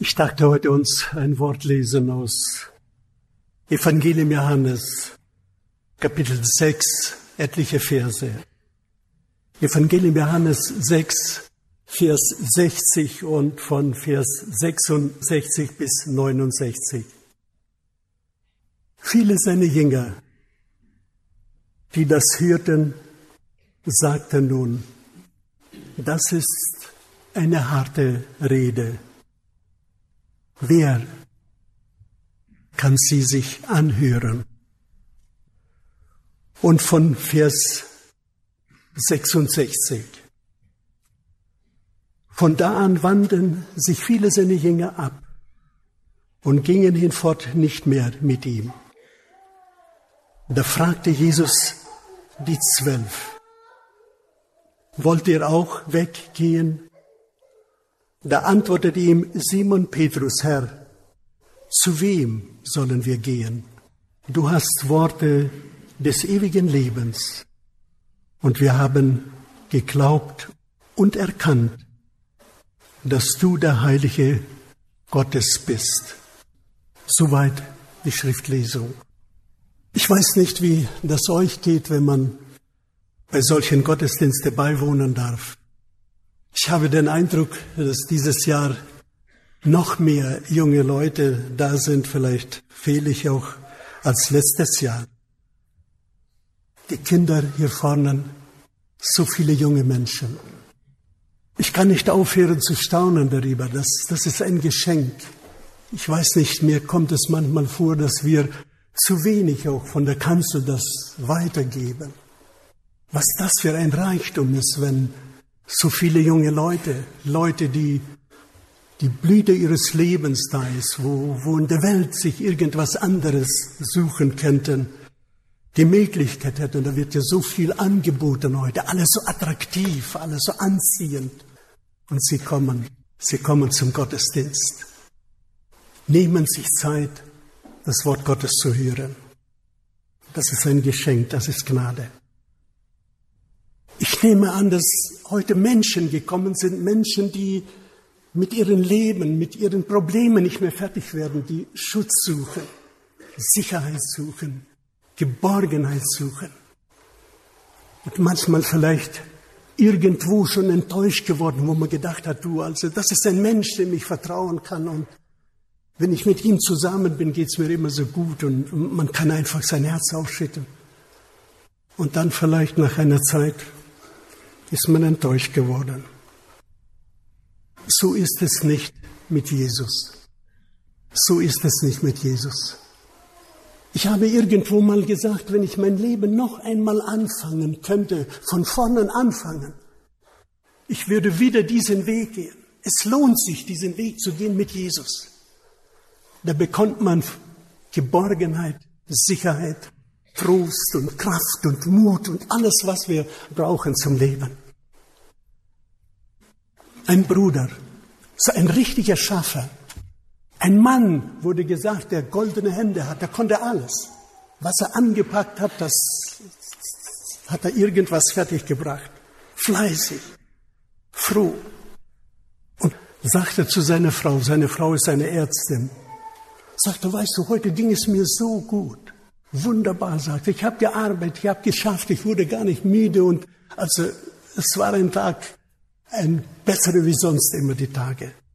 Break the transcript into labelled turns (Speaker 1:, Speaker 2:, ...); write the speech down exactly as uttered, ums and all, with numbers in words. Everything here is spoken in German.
Speaker 1: Ich dachte heute uns ein Wort lesen aus Evangelium Johannes, Kapitel sechs, etliche Verse. Evangelium Johannes sechs, Vers sechzig und von Vers sechsundsechzig bis neunundsechzig. Viele seiner Jünger, die das hörten, sagten nun, das ist eine harte Rede. Wer kann sie sich anhören? Und von Vers sechsundsechzig. Von da an wandten sich viele seiner Jünger ab und gingen hinfort nicht mehr mit ihm. Da fragte Jesus die Zwölf, wollt ihr auch weggehen? Da antwortete ihm Simon Petrus, Herr, zu wem sollen wir gehen? Du hast Worte des ewigen Lebens und wir haben geglaubt und erkannt, dass du der Heilige Gottes bist. Soweit die Schriftlesung. Ich weiß nicht, wie das euch geht, wenn man bei solchen Gottesdiensten beiwohnen darf. Ich habe den Eindruck, dass dieses Jahr noch mehr junge Leute da sind, vielleicht fehle ich auch als letztes Jahr. Die Kinder hier vorne, so viele junge Menschen. Ich kann nicht aufhören zu staunen darüber, das, das ist ein Geschenk. Ich weiß nicht, mir kommt es manchmal vor, dass wir zu wenig auch von der Kanzel das weitergeben. Was das für ein Reichtum ist, wenn so viele junge Leute, Leute, die die Blüte ihres Lebens da ist, wo, wo in der Welt sich irgendwas anderes suchen könnten, die Möglichkeit hätten, da wird ja so viel angeboten heute, alles so attraktiv, alles so anziehend. Und sie kommen, sie kommen zum Gottesdienst, nehmen sich Zeit, das Wort Gottes zu hören. Das ist ein Geschenk, das ist Gnade. Ich nehme an, dass heute Menschen gekommen sind, Menschen, die mit ihrem Leben, mit ihren Problemen nicht mehr fertig werden, die Schutz suchen, Sicherheit suchen, Geborgenheit suchen. Und manchmal vielleicht irgendwo schon enttäuscht geworden, wo man gedacht hat, du, also das ist ein Mensch, dem ich vertrauen kann und wenn ich mit ihm zusammen bin, geht's mir immer so gut und man kann einfach sein Herz ausschütten. Und dann vielleicht nach einer Zeit ist man enttäuscht geworden. So ist es nicht mit Jesus. So ist es nicht mit Jesus. Ich habe irgendwo mal gesagt, wenn ich mein Leben noch einmal anfangen könnte, von vorne anfangen, ich würde wieder diesen Weg gehen. Es lohnt sich, diesen Weg zu gehen mit Jesus. Da bekommt man Geborgenheit, Sicherheit, Trost und Kraft und Mut und alles, was wir brauchen zum Leben. Ein Bruder, so ein richtiger Schaffer, ein Mann, wurde gesagt, der goldene Hände hat, der konnte alles. Was er angepackt hat, das hat er irgendwas fertiggebracht. Fleißig, froh. Und sagte zu seiner Frau, seine Frau ist eine Ärztin, sagte, weißt du, heute ging es mir so gut. Wunderbar, sagte, ich habe gearbeitet, ich habe geschafft, ich wurde gar nicht müde und also es war ein Tag, ein besserer wie sonst immer die Tage.